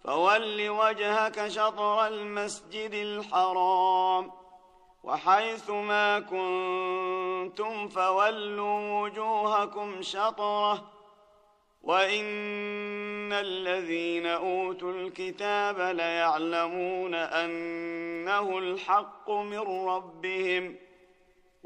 فول وجهك شطر المسجد الحرام وحيث ما كنتم فولوا وجوهكم شطره وإن الذين أوتوا الكتاب ليعلمون أنه الحق من ربهم